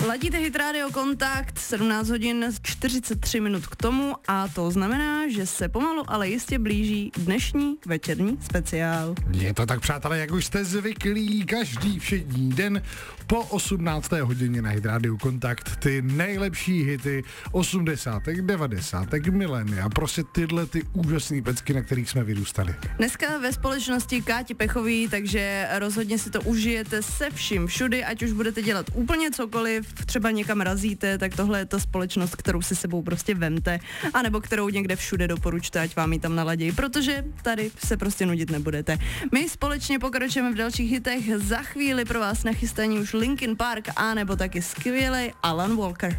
Ladíte Hit Radio Kontakt, 17 hodin 43 minut k tomu a to znamená, že se pomalu, ale jistě blíží dnešní večerní speciál. Je to tak, přátelé, jak už jste zvyklí, každý všední den po 18. hodině na Hit Radio Kontakt ty nejlepší hity 80., 90., milénia, prostě tyhle ty úžasné pecky, na kterých jsme vyrůstali. Dneska ve společnosti Káti Pechový, takže rozhodně si to užijete se vším všudy, ať už budete dělat úplně cokoliv, třeba někam razíte, tak tohle je ta společnost, kterou si sebou prostě vemte, anebo kterou někde všude doporučte, ať vám ji tam naladějí, protože tady se prostě nudit nebudete. My společně pokračujeme v dalších hitech, za chvíli pro vás nachystaní už Linkin Park, a nebo taky skvělej Alan Walker.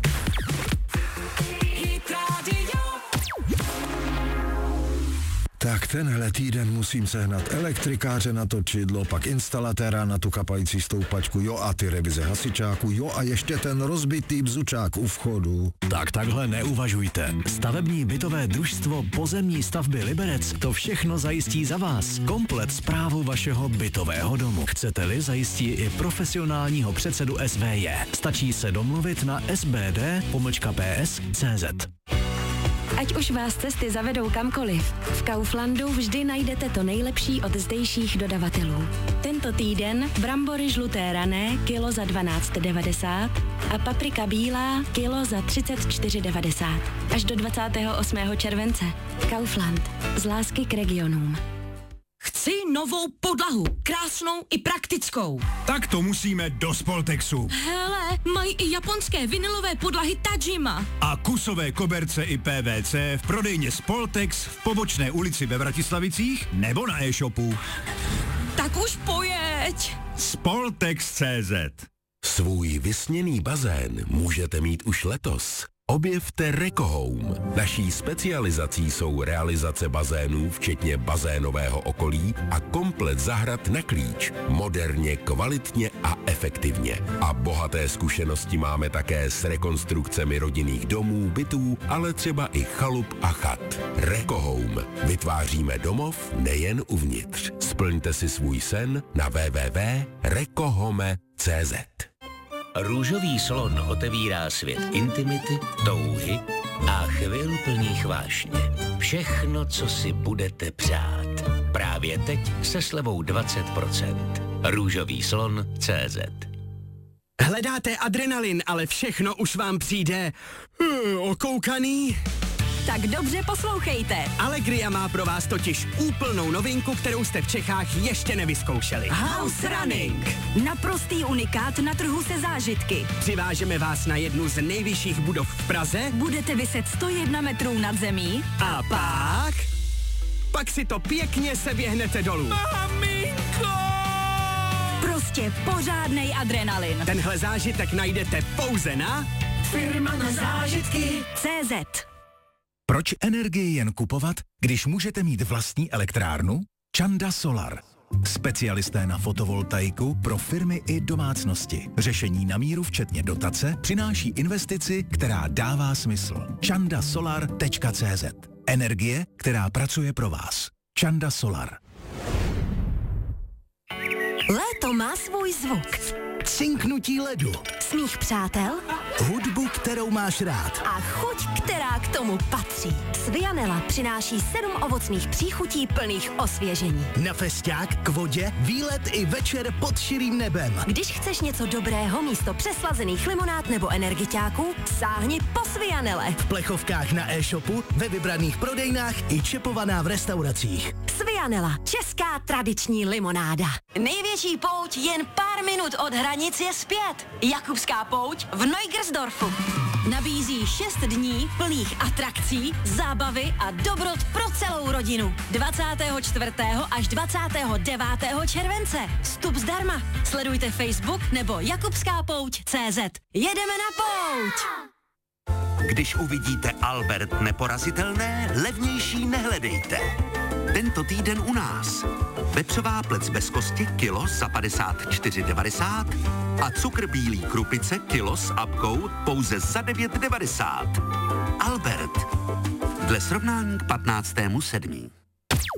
Tak tenhle týden musím sehnat elektrikáře na točidlo, pak instalatéra na tu kapající stoupačku, jo a ty revize hasičáku, jo a ještě ten rozbitý bzučák u vchodu. Tak takhle neuvažujte. Stavební bytové družstvo Pozemní stavby Liberec to všechno zajistí za vás. Komplet správu vašeho bytového domu. Chcete-li, zajistí i profesionálního předsedu SVJ. Stačí se domluvit na sbd-ps.cz. Ať už vás cesty zavedou kamkoliv, v Kauflandu vždy najdete to nejlepší od zdejších dodavatelů. Tento týden brambory žluté rané kilo za 12,90 a paprika bílá kilo za 34,90. Až do 28. července. Kaufland. Z lásky k regionům. Chci novou podlahu, krásnou i praktickou. Tak to musíme do Spoltexu. Hele, mají i japonské vinylové podlahy Tajima. A kusové koberce i PVC v prodejně Spoltex v Pobočné ulici ve Vratislavicích nebo na e-shopu. Tak už pojeď. Spoltex.cz. Svůj vysněný bazén můžete mít už letos. Objevte Rekohome. Naší specializací jsou realizace bazénů, včetně bazénového okolí a komplet zahrad na klíč. Moderně, kvalitně a efektivně. A bohaté zkušenosti máme také s rekonstrukcemi rodinných domů, bytů, ale třeba i chalup a chat. Rekohome. Vytváříme domov nejen uvnitř. Splňte si svůj sen na www.rekohome.cz. Růžový slon otevírá svět intimity, touhy a chvil plných vášně. Všechno, co si budete přát. Právě teď se slevou 20%. Růžový slon.cz. Hledáte adrenalin, ale všechno už vám přijde okoukaný? Tak dobře poslouchejte. Allegria má pro vás totiž úplnou novinku, kterou jste v Čechách ještě nevyzkoušeli. House Running. Naprostý unikát na trhu se zážitky. Přivážeme vás na jednu z nejvyšších budov v Praze. Budete viset 101 metrů nad zemí. A pak si to pěkně seběhnete dolů. Maminko! Prostě pořádnej adrenalin. Tenhle zážitek najdete pouze na Firma na zážitky. CZ. Proč energii jen kupovat, když můžete mít vlastní elektrárnu? Chanda Solar. Specialisté na fotovoltaiku pro firmy i domácnosti. Řešení na míru včetně dotace přináší investici, která dává smysl. chandasolar.cz. Energie, která pracuje pro vás. Chanda Solar. Léto má svůj zvuk. Cinknutí ledu, Smích přátel hudbu, kterou máš rád. a chuť, která k tomu patří. Svianela přináší 7 ovocných příchutí plných osvěžení. Na festiák, k vodě, výlet i večer pod širým nebem. Když chceš něco dobrého místo přeslazených limonád nebo energiťáků, sáhni po Svianele. V plechovkách na e-shopu, ve vybraných prodejnách i čepovaná v restauracích. Svianela, česká tradiční limonáda. Největší pouť jen pár minut od hranic je zpět. Jakubská pouť v Neugersdorfu. Nabízí 6 dní plných atrakcí, zábavy a dobrot pro celou rodinu. 24. až 29. července. Vstup zdarma. Sledujte Facebook nebo jakubskápouť.cz. Jedeme na pouť! Když uvidíte Albert neporazitelné, levnější nehledejte. Tento týden u nás. Vepřová plec bez kosti kilo za 54,90 a cukr bílý krupice kilo s apkou pouze za 9,90. Albert. Dle srovnání k 15.7.